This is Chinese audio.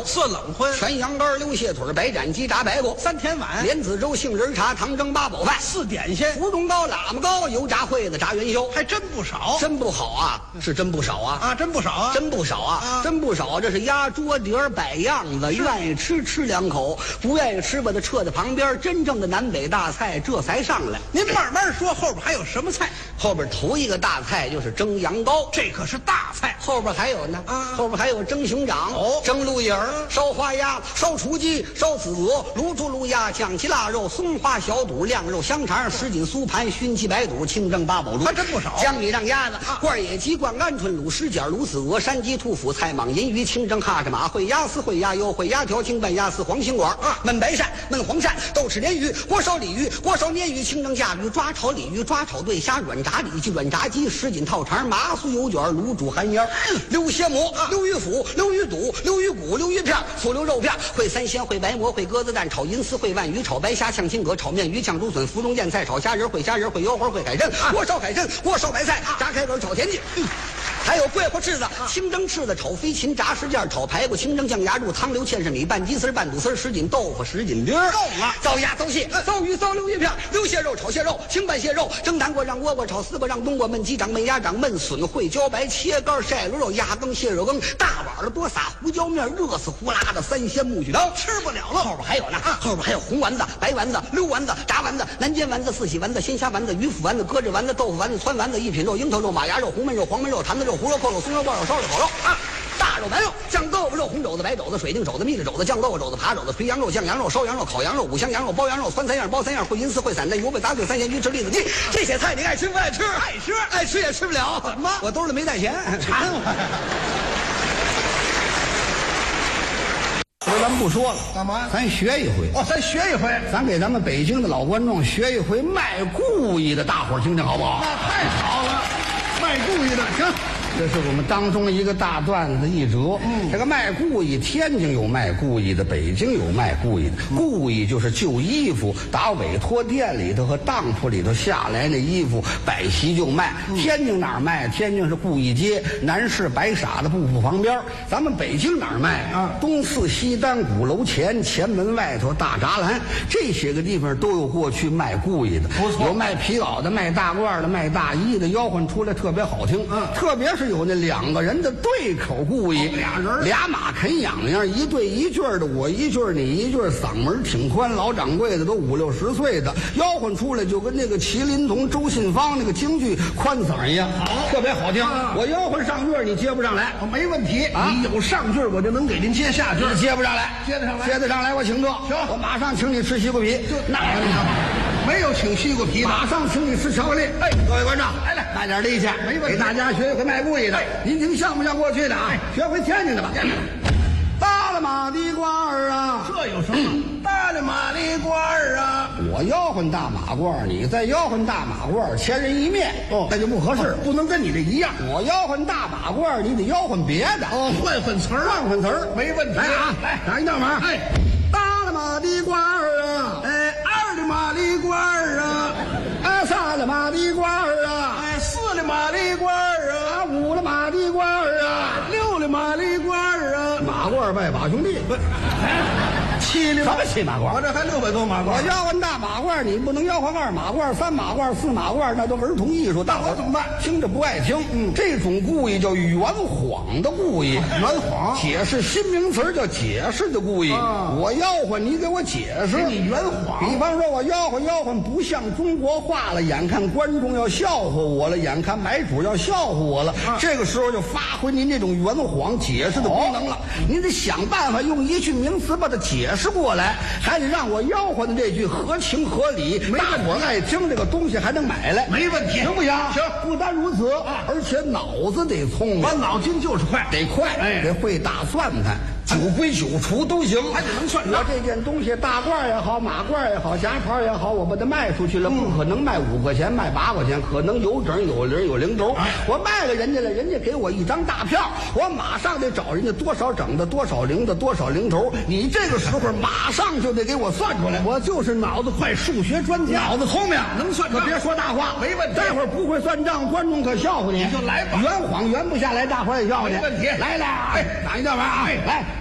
色冷荤， 全羊肝、溜蟹腿、白斩鸡、炸白骨、 3天碗， 莲子粥、杏仁茶、糖蒸八宝饭、 4点心， 芙蓉糕、喇嘛糕、油炸烩子、炸元宵， 还真不少， 真不好啊，是真不少啊啊，真不少啊， 真不少啊，真不少。这是压桌碟摆样子，愿意吃吃2口，不愿意吃把它撤在旁边。真正的南北大菜这才上来。 您慢慢说，后边还有什么菜？ 后边头一个大菜就是蒸羊羔， 这可是大菜。 后边还有呢，后边还有蒸熊掌、蒸鹿眼儿、烧花鸭、烧雏鸡、烧子鹅、卤猪、卤鸭、酱鸡腊肉、松花小肚、晾肉香肠、什锦酥盘、熏鸡白肚、清蒸八宝猪， 还真不少。 江米让鸭子、罐野鸡、灌鹌鹑、卤狮脚、卤子鹅、山鸡、兔脯、菜蟒、银鱼、清蒸哈士马、烩鸭丝、烩鸭腰、烩鸭条、清拌鸭丝、黄心管、焖白鳝、焖黄鳝、豆豉鲢鱼、锅烧鲤鱼、锅烧鲶鱼、清蒸甲鱼、抓炒鲤鱼、抓炒对虾、软炸里脊、软炸鸡、什锦套肠、麻酥油卷、卤煮寒烟、溜蝎馍、溜鱼腐、溜鱼肚、溜鱼骨、溜鱼片、醋溜肉片、烩三鲜、烩白馍、烩鸽子蛋、炒银丝、烩鲩鱼、炒白虾、炝青蛤、炒面鱼、炝竹笋、芙蓉燕菜、炒虾仁、烩虾仁、烩腰花、烩海参、锅烧海参、锅烧白菜、炸开水、炒田鸡。还有桂花翅子、清蒸翅子、炒飞禽、炸石件、炒排骨、清蒸酱鸭肉、汤溜芡实米、拌鸡丝、拌肚丝、什锦豆腐、什锦丁儿， 够了。 糟鸭、糟蟹、糟鱼、糟溜鱼片、溜蟹肉、炒蟹肉、清拌蟹肉、蒸南瓜、让倭瓜、炒丝瓜、让冬瓜、焖鸡掌、焖鸭掌、焖笋、烩茭白、切肝、晒螺肉、鸭羹、蟹肉羹，大碗的多撒胡椒面，热死呼啦的3鲜木须汤， 吃不了了。 后边还有呢，后边还有红丸子、白丸子、溜丸子、炸丸子、南煎丸子、四喜丸子、鲜虾丸子、鱼腐丸子、鸽子丸子、豆腐丸子、汆丸子、一品肉、樱桃肉、马牙肉、红焖肉、黄焖肉、坛子肉、胡肉、扣肉、松肉、爆肉、烧肉、烤肉大肉、白肉、酱豆腐肉、红肘子、白肘子、水晶肘子、蜜的肘子、酱豆腐肘子、扒肘子、肥羊肉、酱羊肉、烧羊肉、烤羊肉、五香羊肉、包羊肉、酸3样、包3样、烩银丝、烩散蛋、油焖杂碎、3鲜鱼翅、栗子鸡，这些菜你爱吃不爱吃？ 爱吃， 爱吃也吃不了。 怎么？ 我兜里没带钱， 馋我。 咱不说了， 干嘛？ 咱学一回。 咱学一回， 咱给咱们北京的老观众学一回卖故意的，大伙儿听听好不好？ 那太好了，卖故意的，行。 这是我们当中一个大段子的一折。这个卖故意，天津有卖故意的，北京有卖故意的。故意就是旧衣服，打委托店里头和当铺里头下来那衣服摆席就卖。天津哪儿卖？天津是故意街南市白傻的布铺旁边。咱们北京哪儿卖啊？东四西单鼓楼前前门外头大栅栏，这些个地方都有过去卖故意的。 不错， 有卖皮袄的，卖大褂的，卖大衣的，吆喝出来特别好听。特别是有那2个人的对口故意，俩马啃痒痒，一对一句的，我一句你一句，嗓门挺宽，老掌柜的都50、60岁的，吆喝出来就跟那个麒麟童周信芳那个京剧宽嗓一样，特别好听。我吆喝上句你接不上来， 没问题。你有上句我就能给您接下句， 接不上来， 接得上来， 接得上来我请客。 行， 我马上请你吃西瓜皮。那没有请西瓜皮的， 马上请你吃巧克力。各位观众，来卖点力气， 没问题。 给大家学一回卖故意的。您听像不像过去的啊？学回天津的吧。大了马的褂儿啊， 这有什么？大了马的褂儿啊， 我吆喝大马褂，你再吆喝大马褂，千人一面，那就不合适， 不能跟你这一样。 我吆喝大马褂，你得吆喝别的。 换换词儿， 换换词儿， 没问题。 来啊，来，打一道码。大了马的褂儿啊， 二的马的褂儿啊 ，3了马的褂儿啊 ，4了马的褂儿啊 ，5了马的褂儿啊 ，6了马的褂儿啊， 马褂拜把兄弟， 7了什么7马褂？ 我这还600多马褂。 我吆喝大马褂，你不能吆喝2马褂、3马褂、4马褂，那都儿童艺术，大伙怎么办？ 听着不爱听。这种故意叫圆谎的故意， 圆谎解释新名词叫解释的故意。我吆喝，你给我解释， 给你圆谎。 比方说，我吆喝不像中国话了，眼看观众要笑话我了，眼看买主要笑话我了，这个时候就发挥您这种圆谎解释的功能了。您得想办法用一句名词把它解释过来，还得让我吆喝的这句合情合理，大伙儿爱听，这个东西还能买来， 没问题， 行不行？ 行。 不单如此，而且脑子得聪明， 我脑筋就是快， 得快，得会打算盘。9归9除都行， 还得能算账。 我这件东西大褂也好，马褂也好，夹袍也好，我把它卖出去了，不可能卖5块钱，卖8块钱，可能有整有零有零头。我卖给人家了，人家给我一张大票，我马上得找人家多少整的，多少零的，多少零头。你这个时候马上就得给我算出来。 我就是脑子快，数学专家， 脑子聪明， 能算账。 可别说大话， 没问题。 待会儿不会算账，观众可笑话你。 你就来吧， 圆谎圆不下来，大伙儿也笑话你。 没问题。 来，打一道码啊！来。